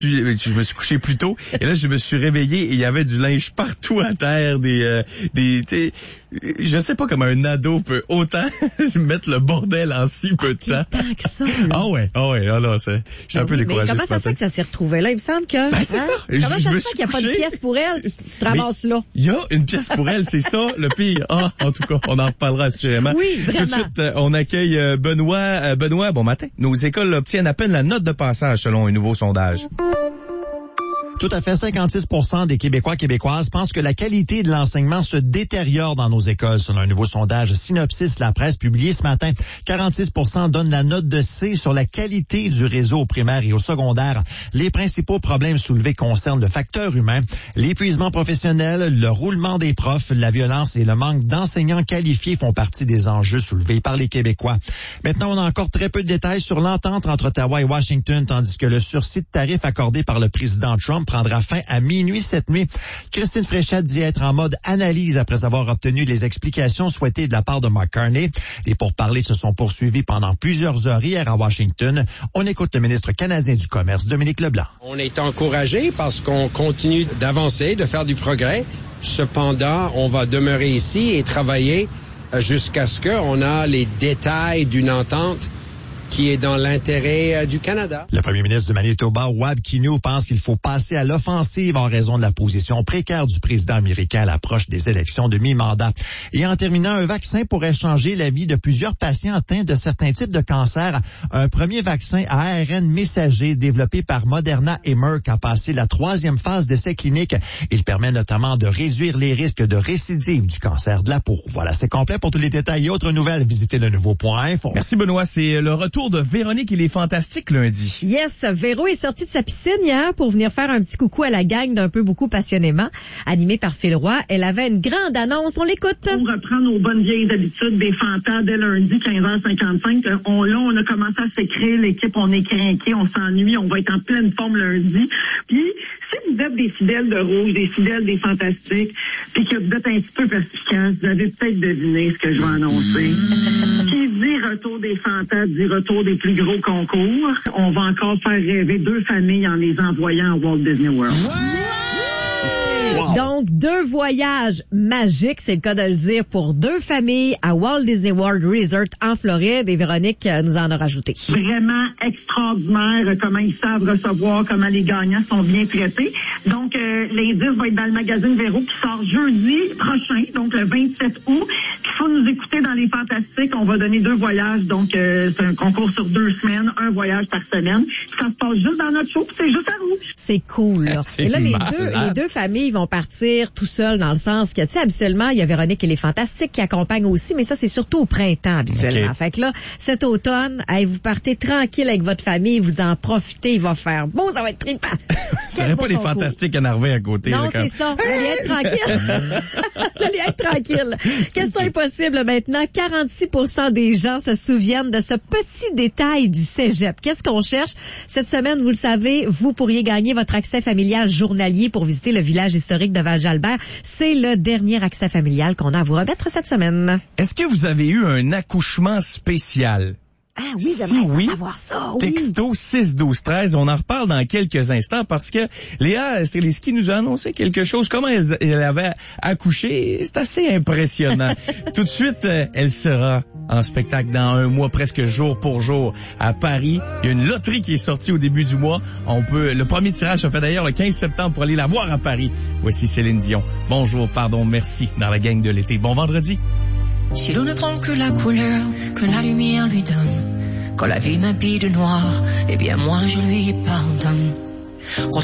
Puis je me suis couché plus tôt et là je me suis réveillé et il y avait du linge partout à terre, des tu sais, je sais pas comment un ado peut autant mettre le bordel en si peu de temps. Tant que ça. Ah ouais, là c'est, je suis un peu découragé. Comment ça se fait que ça s'est retrouvé là? Il me semble que. Ben c'est ça. Comment ça se fait qu'il n'y a pas de pièce pour elle? Tu te ramasses là. Il y a une pièce pour elle, c'est ça le pire. Ah, en tout cas, on en reparlera assurément. Oui, vraiment. Tout de suite, on accueille Benoît. Benoît, bon matin. Nos écoles obtiennent à peine la note de passage selon un nouveau sondage. Tout à fait, 56% des Québécois québécoises pensent que la qualité de l'enseignement se détériore dans nos écoles. Selon un nouveau sondage Synopsis La Presse publié ce matin, 46% donnent la note de C sur la qualité du réseau au primaire et au secondaire. Les principaux problèmes soulevés concernent le facteur humain, l'épuisement professionnel, le roulement des profs, la violence et le manque d'enseignants qualifiés font partie des enjeux soulevés par les Québécois. Maintenant, on a encore très peu de détails sur l'entente entre Ottawa et Washington, tandis que le sursis de tarifs accordé par le président Trump prendra fin à minuit cette nuit. Christine Fréchette dit être en mode analyse après avoir obtenu les explications souhaitées de la part de Mark Carney. Les pourparlers se sont poursuivis pendant plusieurs heures hier à Washington. On écoute le ministre canadien du Commerce, Dominique Leblanc. On est encouragé parce qu'on continue d'avancer, de faire du progrès. Cependant, on va demeurer ici et travailler jusqu'à ce qu'on a les détails d'une entente qui est dans l'intérêt du Canada. Le premier ministre du Manitoba, Wab Kinew, pense qu'il faut passer à l'offensive en raison de la position précaire du président américain à l'approche des élections de mi-mandat. Et en terminant, un vaccin pourrait changer la vie de plusieurs patients atteints de certains types de cancers. Un premier vaccin à ARN messager développé par Moderna et Merck a passé la 3e phase d'essai clinique. Il permet notamment de réduire les risques de récidive du cancer de la peau. Voilà, c'est complet. Pour tous les détails et autres nouvelles, visitez le nouveau.info. Merci Benoît, c'est le retour de Véronique et les Fantastiques lundi. Yes, Véro est sortie de sa piscine hier pour venir faire un petit coucou à la gang d'un peu beaucoup passionnément. Animée par Phil Roy, elle avait une grande annonce. On l'écoute. On reprend nos bonnes vieilles habitudes des Fantas dès lundi, 15h55. On a commencé à s'écrire l'équipe, on est crinqué, on s'ennuie, on va être en pleine forme lundi. Puis, si vous êtes des fidèles de Rouge, des fidèles des Fantastiques, puis que vous êtes un petit peu perspicaces, vous avez peut-être deviné ce que je vais annoncer. Qui dit retour des Fantas, dit retour des plus gros concours. On va encore faire rêver 2 familles en les envoyant à Walt Disney World. Wow. Donc, 2 voyages magiques, c'est le cas de le dire, pour 2 familles à Walt Disney World Resort en Floride. Et Véronique nous en a rajouté. Vraiment extraordinaire comment ils savent recevoir, comment les gagnants sont bien traités. Donc, l'indice va être dans le magazine Véro qui sort jeudi prochain, donc le 27 août. Il faut nous écouter dans les Fantastiques. On va donner 2 voyages. Donc, c'est un concours sur 2 semaines, un voyage par semaine. Ça se passe juste dans notre show, puis c'est juste à Rouge. C'est cool, là. Et là, les deux familles vont partir tout seuls dans le sens que, tu sais, habituellement, il y a Véronique et les Fantastiques qui accompagnent aussi, mais ça, c'est surtout au printemps, habituellement. Okay. Fait que là, cet automne, vous partez tranquille avec votre famille, vous en profitez, il va faire beau, ça va être trippant. Ça serait pas les Fantastiques énervés à côté. Non, là, c'est ça. Allez être tranquille. Allez être tranquille. Question impossible maintenant. 46% des gens se souviennent de ce petit détail du cégep. Qu'est-ce qu'on cherche? Cette semaine, vous le savez, vous pourriez gagner votre accès familial journalier pour visiter le village historique de Val-Jalbert. C'est le dernier accès familial qu'on a à vous remettre cette semaine. Est-ce que vous avez eu un accouchement spécial? Ah oui, j'aimerais savoir ça. Oui. Texto 6-12-13. On en reparle dans quelques instants parce que Léa Streliski nous a annoncé quelque chose. Comment elle avait accouché, c'est assez impressionnant. Tout de suite, elle sera en spectacle dans un mois, presque jour pour jour, à Paris. Il y a une loterie qui est sortie au début du mois. Le premier tirage se fait d'ailleurs le 15 septembre pour aller la voir à Paris. Voici Céline Dion. Bonjour, pardon, merci dans la gang de l'été. Bon vendredi. Si l'on ne prend que la couleur que la lumière lui donne, quand la vie m'habille de noir, eh bien moi je lui pardonne.